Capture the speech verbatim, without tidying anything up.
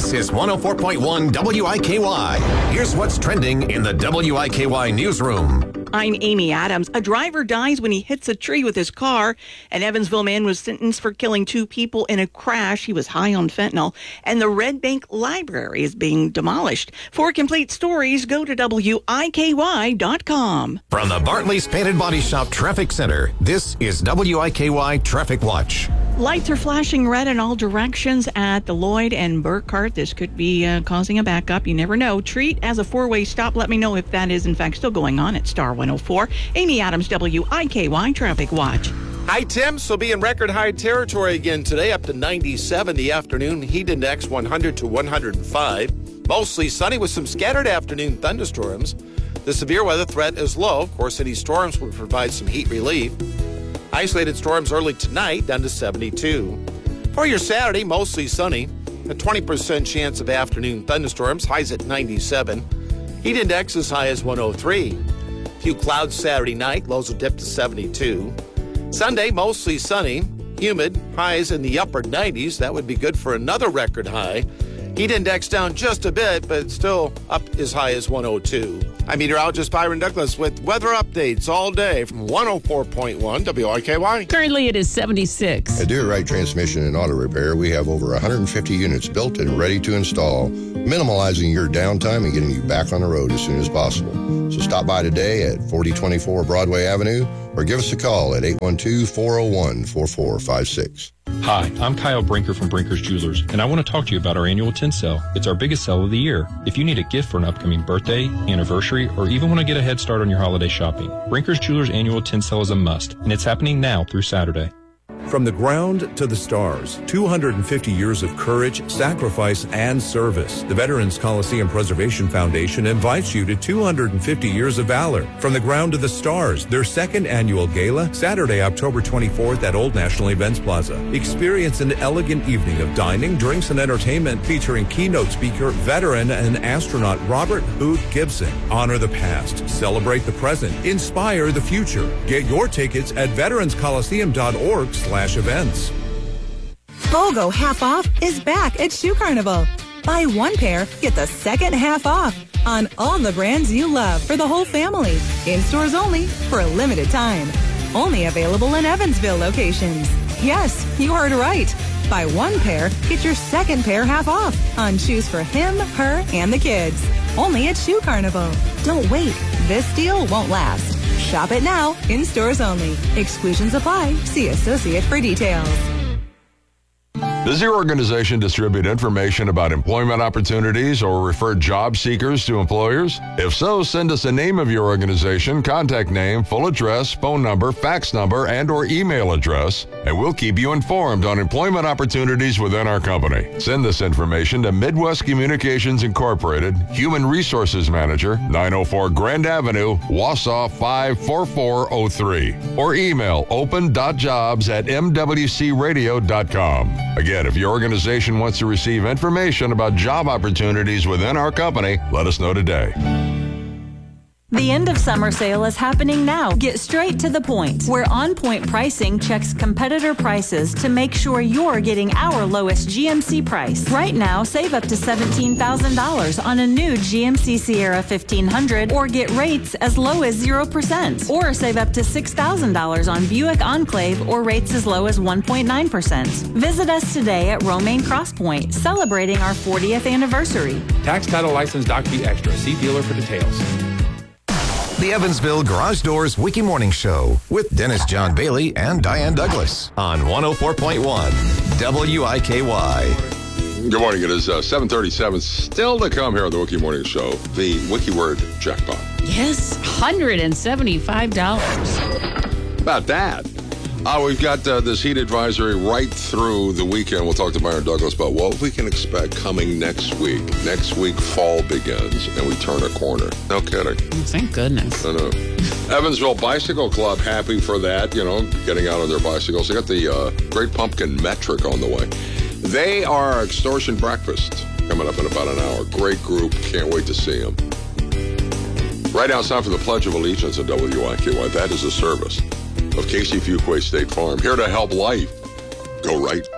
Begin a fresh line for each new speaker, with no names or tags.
This is one oh four point one W I K Y. Here's what's trending in the W I K Y newsroom.
I'm Amy Adams. A driver dies when he hits a tree with his car. An Evansville man was sentenced for killing two people in a crash. He was high on fentanyl. And the Red Bank Library is being demolished. For complete stories, go to W I K Y dot com.
From the Bartley's Painted Body Shop Traffic Center, this is W I K Y Traffic Watch.
Lights are flashing red in all directions at the Lloyd and Burkhart. This could be uh, causing a backup. You never know. Treat as a four-way stop. Let me know if that is, in fact, still going on at Star one oh four. Amy Adams, W I K Y Traffic Watch.
High temps will be in record high territory again today, up to ninety-seven. The afternoon heat index one hundred to one hundred five. Mostly sunny with some scattered afternoon thunderstorms. The severe weather threat is low. Of course, any storms will provide some heat relief. Isolated storms early tonight, down to seventy-two. For your Saturday, mostly sunny. A twenty percent chance of afternoon thunderstorms, highs at ninety-seven. Heat index as high as one oh three. Few clouds Saturday night, lows will dip to seventy-two. Sunday, mostly sunny, humid, highs in the upper nineties. That would be good for another record high. Heat index down just a bit, but still up as high as one oh two. I'm meteorologist Byron Douglas with weather updates all day from one oh four point one W I K Y.
Currently it is seventy-six.
At Do It Right Transmission and Auto Repair, we have over one hundred fifty units built and ready to install, minimalizing your downtime and getting you back on the road as soon as possible. So stop by today at forty twenty-four Broadway Avenue or give us a call at eight one two, four oh one, four four five six.
Hi, I'm Kyle Brinker from Brinker's Jewelers, and I want to talk to you about our annual tin sale. It's our biggest sale of the year. If you need a gift for an upcoming birthday, anniversary, or even want to get a head start on your holiday shopping, Brinker's Jewelers annual tin sale is a must, and it's happening now through Saturday.
From the ground to the stars, two hundred fifty years of courage, sacrifice, and service. The Veterans Coliseum Preservation Foundation invites you to two hundred fifty years of valor. From the ground to the stars, their second annual gala, Saturday, October twenty-fourth at Old National Events Plaza. Experience an elegant evening of dining, drinks, and entertainment featuring keynote speaker, veteran, and astronaut Robert Boot Gibson. Honor the past, celebrate the present, inspire the future. Get your tickets at veterans coliseum dot org slash events.
BOGO half off is back at Shoe Carnival. Buy one pair, get the second half off on all the brands you love for the whole family. In stores only for a limited time. Only available in Evansville locations. Yes, you heard right. Buy one pair, get your second pair half off on shoes for him, her, and the kids. Only at Shoe Carnival. Don't wait. This deal won't last. Shop it now, in stores only. Exclusions apply. See associate for details.
Does your organization distribute information about employment opportunities or refer job seekers to employers? If so, send us the name of your organization, contact name, full address, phone number, fax number, and or email address, and we'll keep you informed on employment opportunities within our company. Send this information to Midwest Communications Incorporated, Human Resources Manager, nine oh four Grand Avenue, Wausau five four four oh three, or email open dot jobs at m w c radio dot com. Again, if your organization wants to receive information about job opportunities within our company, let us know today.
The end of summer sale is happening now. Get straight to the point, where On Point Pricing checks competitor prices to make sure you're getting our lowest G M C price. Right now, save up to seventeen thousand dollars on a new G M C Sierra fifteen hundred or get rates as low as zero percent. Or save up to six thousand dollars on Buick Enclave or rates as low as one point nine percent. Visit us today at Romaine Cross Point, celebrating our fortieth anniversary.
Tax, title, license, doc fee extra. See dealer for details.
The Evansville Garage Doors Wiki Morning Show with Dennis John Bailey and Diane Douglas on one oh four point one W I K Y.
Good morning. It is uh, seven thirty-seven. Still to come here on the Wiki Morning Show, the Wiki Word Jackpot.
Yes, one hundred seventy-five dollars.
About that. Uh, we've got uh, this heat advisory right through the weekend. We'll talk to Byron Douglas about what we can expect coming next week. Next week, fall begins, and we turn a corner. No kidding.
Oh, thank goodness.
I know. Evansville Bicycle Club, happy for that, you know, getting out on their bicycles. They got the uh, Great Pumpkin Metric on the way. They are Extortion Breakfast coming up in about an hour. Great group. Can't wait to see them. Right outside for the Pledge of Allegiance at W I K Y. That is a service of Casey Fuquay State Farm. Here to help life go right.